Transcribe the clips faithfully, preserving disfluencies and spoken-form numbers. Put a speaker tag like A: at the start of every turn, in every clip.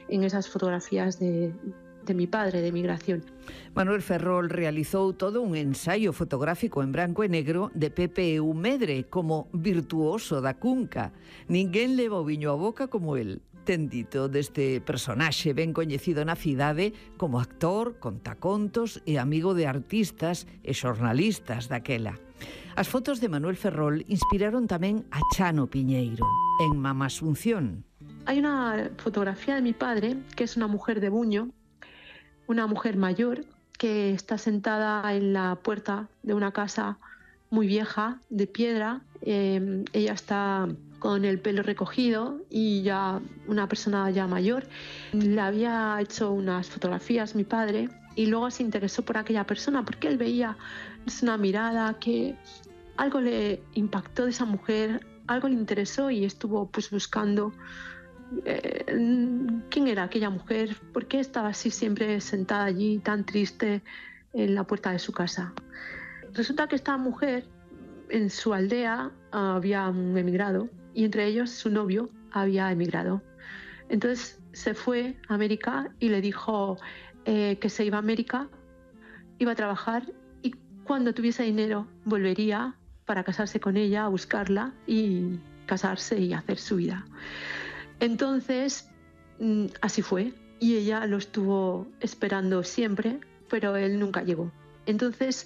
A: en esas fotografías de, de mi padre, de migración.
B: Manuel Ferrol realizou todo un ensaio fotográfico en branco e negro de Pepe Eumedre como virtuoso da cunca. Ninguén leva o viño á boca como el. Ten dito deste personaxe ben coñecido na cidade como actor, contacontos e amigo de artistas e xornalistas daquela. As fotos de Manuel Ferrol inspiraron tamén a Chano Piñeiro en Mama Asunción.
A: Hay una fotografía de mi padre, que es una mujer de Buño, una mujer mayor que está sentada en la puerta de una casa muy vieja, de piedra. Eh, ella está con el pelo recogido y ya una persona ya mayor. Le había hecho unas fotografías mi padre y luego se interesó por aquella persona porque él veía una mirada que algo le impactó de esa mujer, algo le interesó y estuvo pues buscando eh, quién era aquella mujer, por qué estaba así siempre sentada allí tan triste en la puerta de su casa. Resulta que esta mujer en su aldea había un emigrado y entre ellos su novio había emigrado. Entonces se fue a América y le dijo eh, que se iba a América, iba a trabajar y cuando tuviese dinero volvería para casarse con ella, a buscarla y casarse y hacer su vida. Entonces así fue y ella lo estuvo esperando siempre, pero él nunca llegó. Entonces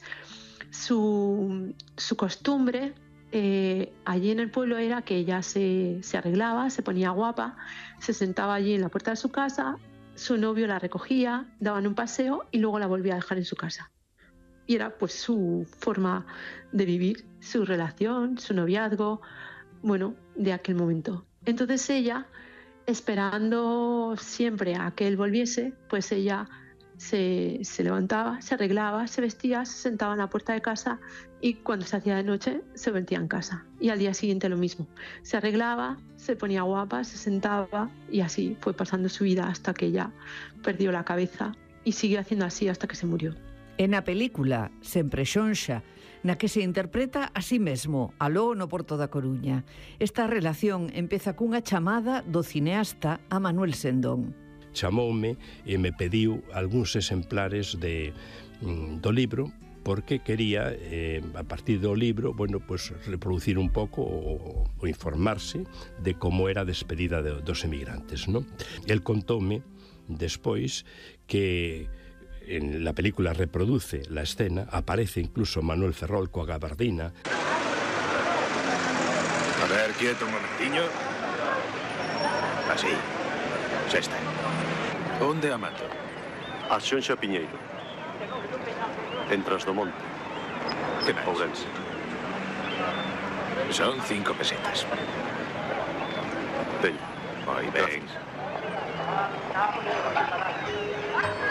A: su, su costumbre Eh, allí en el pueblo era que ella se, se arreglaba, se ponía guapa, se sentaba allí en la puerta de su casa, su novio la recogía, daban un paseo y luego la volvía a dejar en su casa. Y era pues su forma de vivir, su relación, su noviazgo, bueno, de aquel momento. Entonces ella, esperando siempre a que él volviese, pues ella Se, se levantaba, se arreglaba, se vestía, se sentaba en la puerta de casa y cuando se hacía de noche se metía en casa. Y al día siguiente lo mismo. Se arreglaba, se ponía guapa, se sentaba y así fue pasando su vida hasta que ella perdió la cabeza y siguió haciendo así hasta que se murió.
B: En a película Sempre Xonxa, na que se interpreta a sí mesmo, aló no Porto da Coruña. Esta relación empeza cunha chamada do cineasta a Manuel Sendón.
C: Chamoume e me pediu algúns exemplares de, do libro porque quería, eh, a partir do libro, bueno, pues reproducir un pouco o, o informarse de como era a despedida de, dos emigrantes, ¿no? El contoume despois que en la película reproduce la escena, aparece incluso Manuel Ferrol coa gabardina.
D: A ver, quieto un momentiño. Así. Xa está. Onde a mato?
E: A Xonxa Piñeiro. En Tras do Monte.
D: Que máis?
E: Ourense.
D: Son cinco pesetas.
E: Teño.
D: Moi ben.
E: Gracias.